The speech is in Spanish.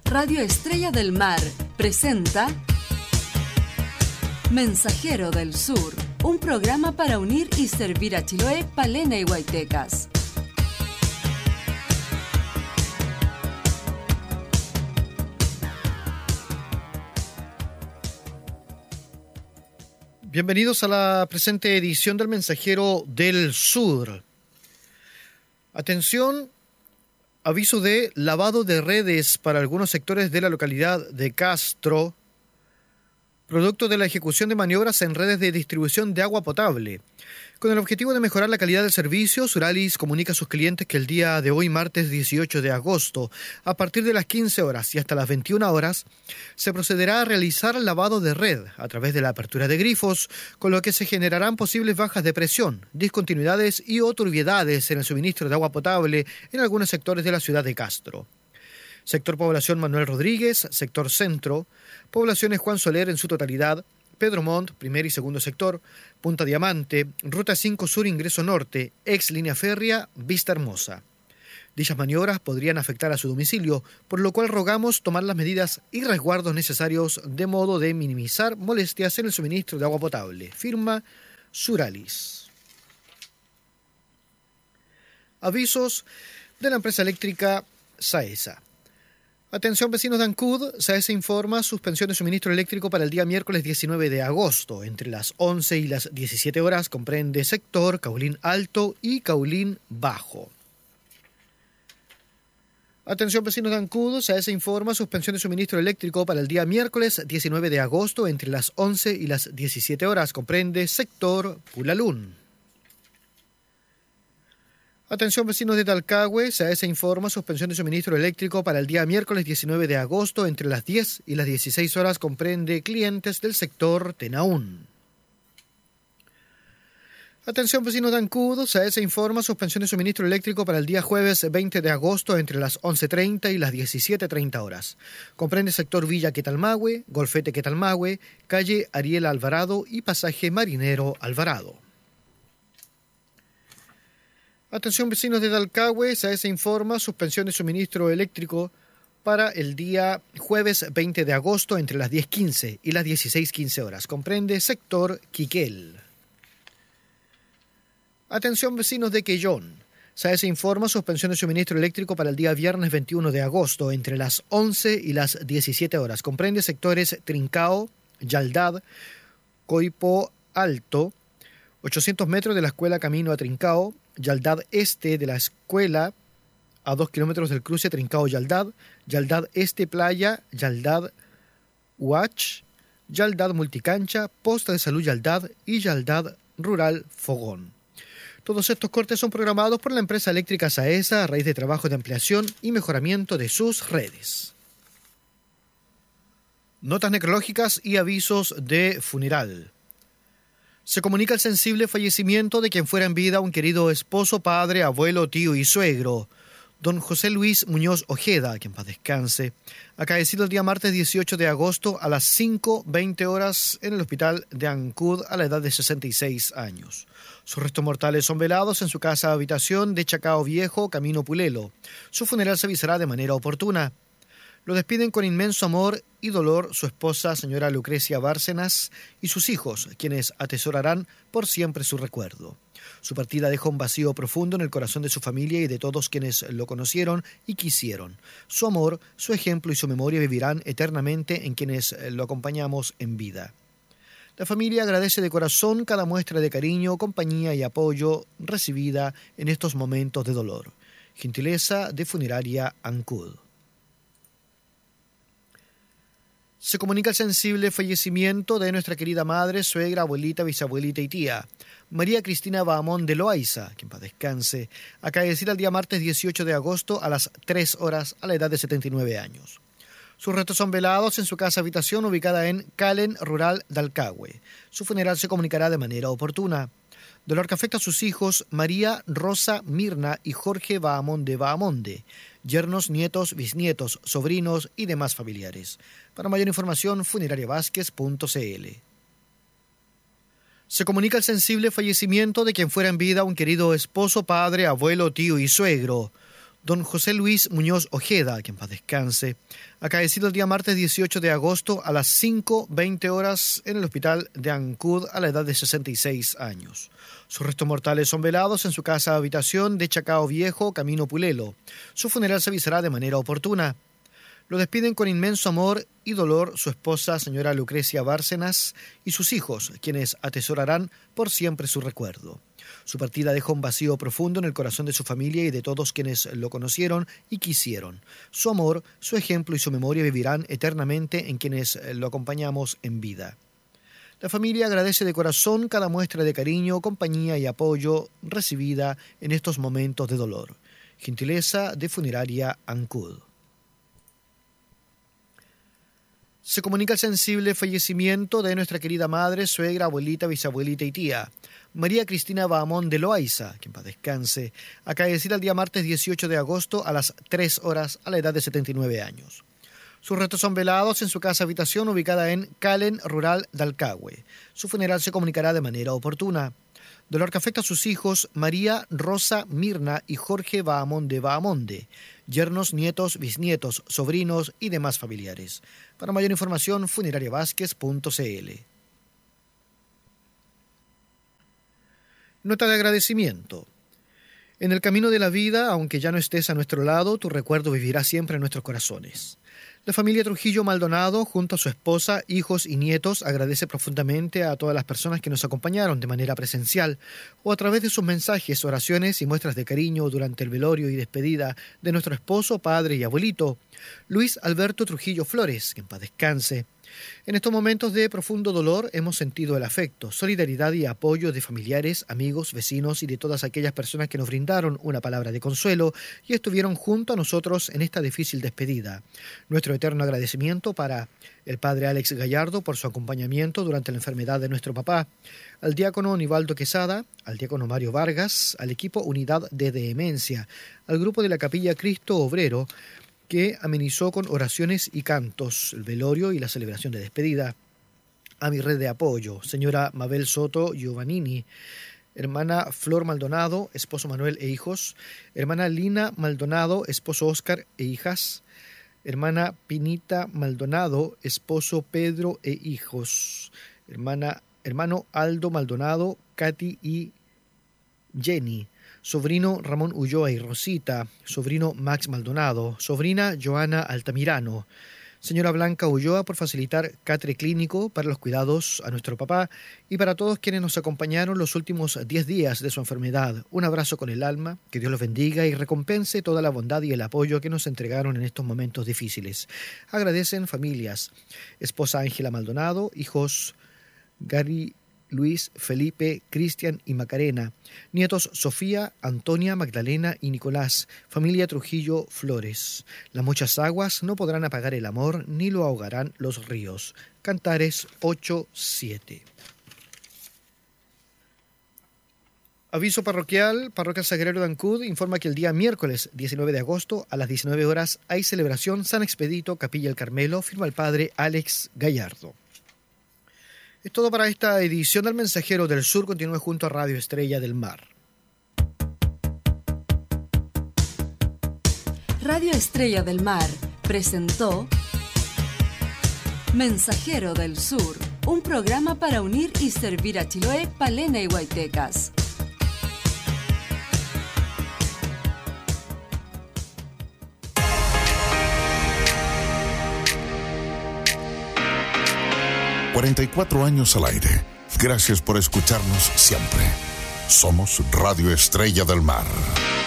Radio Estrella del Mar presenta Mensajero del Sur, un programa para unir y servir a Chiloé, Palena y Huaytecas. Bienvenidos a la presente edición del Mensajero del Sur. Atención, aviso de lavado de redes para algunos sectores de la localidad de Castro, producto de la ejecución de maniobras en redes de distribución de agua potable. Con el objetivo de mejorar la calidad del servicio, Suralis comunica a sus clientes que el día de hoy, martes 18 de agosto, a partir de las 15 horas y hasta las 21 horas, se procederá a realizar el lavado de red a través de la apertura de grifos, con lo que se generarán posibles bajas de presión, discontinuidades y o turbiedades en el suministro de agua potable en algunos sectores de la ciudad de Castro. Sector Población Manuel Rodríguez, Sector Centro, Poblaciones Juan Soler en su totalidad, Pedro Montt, primer y segundo sector, Punta Diamante, Ruta 5 Sur Ingreso Norte, ex línea férrea, Vista Hermosa. Dichas maniobras podrían afectar a su domicilio, por lo cual rogamos tomar las medidas y resguardos necesarios de modo de minimizar molestias en el suministro de agua potable. Firma Suralis. Avisos de la empresa eléctrica SAESA. Atención vecinos de Ancud, SAESA informa suspensión de suministro eléctrico para el día miércoles 19 de agosto. Entre las 11 y las 17 horas comprende sector Caulín Alto y Caulín Bajo. Atención vecinos de Ancud, SAESA informa suspensión de suministro eléctrico para el día miércoles 19 de agosto entre las 11 y las 17 horas. Comprende sector Pulalún. Atención vecinos de Talcahué, SAESA informa suspensión de suministro eléctrico para el día miércoles 19 de agosto entre las 10 y las 16 horas. Comprende clientes del sector Tenaún. Atención vecinos de Ancud, SAESA informa suspensión de suministro eléctrico para el día jueves 20 de agosto entre las 11:30 y las 17:30 horas. Comprende sector Villa Quetalmahue, Golfete Quetalmahue, calle Ariel Alvarado y pasaje Marinero Alvarado. Atención vecinos de Talcahué, SAESA informa suspensión de suministro eléctrico para el día jueves 20 de agosto entre las 10:15 y las 16:15 horas. Comprende sector Quiquel. Atención vecinos de Quellón, SAESA informa suspensión de suministro eléctrico para el día viernes 21 de agosto entre las 11 y las 17 horas. Comprende sectores Trincao, Yaldad, Coipo Alto, 800 metros de la escuela Camino a Trincao, Yaldad Este de la escuela a 2 kilómetros del cruce Trincao-Yaldad, Yaldad Este Playa, Yaldad Huach, Yaldad Multicancha, Posta de Salud Yaldad y Yaldad Rural Fogón. Todos estos cortes son programados por la empresa eléctrica SAESA a raíz de trabajo de ampliación y mejoramiento de sus redes. Notas necrológicas y avisos de funeral. Se comunica el sensible fallecimiento de quien fuera en vida un querido esposo, padre, abuelo, tío y suegro, don José Luis Muñoz Ojeda, que en paz descanse, acaecido el día martes 18 de agosto a las 5:20 horas en el hospital de Ancud a la edad de 66 años. Sus restos mortales son velados en su casa habitación de Chacao Viejo, Camino Pulelo. Su funeral se avisará de manera oportuna. Lo despiden con inmenso amor y dolor su esposa, señora Lucrecia Bárcenas, y sus hijos, quienes atesorarán por siempre su recuerdo. Su partida deja un vacío profundo en el corazón de su familia y de todos quienes lo conocieron y quisieron. Su amor, su ejemplo y su memoria vivirán eternamente en quienes lo acompañamos en vida. La familia agradece de corazón cada muestra de cariño, compañía y apoyo recibida en estos momentos de dolor. Gentileza de Funeraria Ancud. Se comunica el sensible fallecimiento de nuestra querida madre, suegra, abuelita, bisabuelita y tía, María Cristina Bahamón de Loaiza, que en paz descanse, acaecida el día martes 18 de agosto a las 3 horas a la edad de 79 años. Sus restos son velados en su casa habitación ubicada en Calen Rural Dalcahue. Su funeral se comunicará de manera oportuna. Dolor que afecta a sus hijos María, Rosa, Mirna y Jorge Bahamón de Bahamonde, yernos, nietos, bisnietos, sobrinos y demás familiares. Para mayor información, funerariavásquez.cl. Se comunica el sensible fallecimiento de quien fuera en vida un querido esposo, padre, abuelo, tío y suegro, Don José Luis Muñoz Ojeda, que en paz descanse, acaecido el día martes 18 de agosto a las 5:20 horas en el hospital de Ancud a la edad de 66 años. Sus restos mortales son velados en su casa habitación de Chacao Viejo, Camino Pulelo. Su funeral se avisará de manera oportuna. Lo despiden con inmenso amor y dolor su esposa, señora Lucrecia Bárcenas, y sus hijos, quienes atesorarán por siempre su recuerdo. Su partida deja un vacío profundo en el corazón de su familia y de todos quienes lo conocieron y quisieron. Su amor, su ejemplo y su memoria vivirán eternamente en quienes lo acompañamos en vida. La familia agradece de corazón cada muestra de cariño, compañía y apoyo recibida en estos momentos de dolor. Gentileza de Funeraria Ancud. Se comunica el sensible fallecimiento de nuestra querida madre, suegra, abuelita, bisabuelita y tía, María Cristina Bahamón de Loaiza, que en paz descanse, acaecida el día martes 18 de agosto a las 3 horas a la edad de 79 años. Sus restos son velados en su casa habitación ubicada en Calen, rural de Alcagüe. Su funeral se comunicará de manera oportuna. Dolor que afecta a sus hijos María, Rosa, Mirna y Jorge Bahamón de Bahamonde, yernos, nietos, bisnietos, sobrinos y demás familiares. Para mayor información, funerariavásquez.cl. Nota de agradecimiento. En el camino de la vida, aunque ya no estés a nuestro lado, tu recuerdo vivirá siempre en nuestros corazones. La familia Trujillo Maldonado, junto a su esposa, hijos y nietos, agradece profundamente a todas las personas que nos acompañaron de manera presencial o a través de sus mensajes, oraciones y muestras de cariño durante el velorio y despedida de nuestro esposo, padre y abuelito, Luis Alberto Trujillo Flores, que en paz descanse. En estos momentos de profundo dolor hemos sentido el afecto, solidaridad y apoyo de familiares, amigos, vecinos y de todas aquellas personas que nos brindaron una palabra de consuelo y estuvieron junto a nosotros en esta difícil despedida. Nuestro eterno agradecimiento para el padre Alex Gallardo por su acompañamiento durante la enfermedad de nuestro papá, al diácono Nivaldo Quesada, al diácono Mario Vargas, al equipo Unidad de Demencia, al grupo de la Capilla Cristo Obrero, que amenizó con oraciones y cantos el velorio y la celebración de despedida, a mi red de apoyo, señora Mabel Soto Giovannini, hermana Flor Maldonado, esposo Manuel e hijos, hermana Lina Maldonado, esposo Óscar e hijas, hermana Pinita Maldonado, esposo Pedro e hijos, hermano Aldo Maldonado, Katy y Jenny, sobrino Ramón Ulloa y Rosita, sobrino Max Maldonado, sobrina Joana Altamirano, señora Blanca Ulloa por facilitar catre clínico para los cuidados a nuestro papá y para todos quienes nos acompañaron los últimos 10 días de su enfermedad. Un abrazo con el alma, que Dios los bendiga y recompense toda la bondad y el apoyo que nos entregaron en estos momentos difíciles. Agradecen familias, esposa Ángela Maldonado, hijos Gary, Luis, Felipe, Cristian y Macarena, nietos Sofía, Antonia, Magdalena y Nicolás, familia Trujillo Flores. Las muchas aguas no podrán apagar el amor, ni lo ahogarán los ríos. Cantares 8:7. Aviso parroquial, Parroquia Sagrero de Ancud informa que el día miércoles 19 de agosto a las 19 horas hay celebración San Expedito, Capilla El Carmelo, firma el padre Alex Gallardo. Es todo para esta edición del Mensajero del Sur. Continúe junto a Radio Estrella del Mar. Radio Estrella del Mar presentó Mensajero del Sur, un programa para unir y servir a Chiloé, Palena y Huaytecas. ...44 años al aire. Gracias por escucharnos siempre. Somos Radio Estrella del Mar.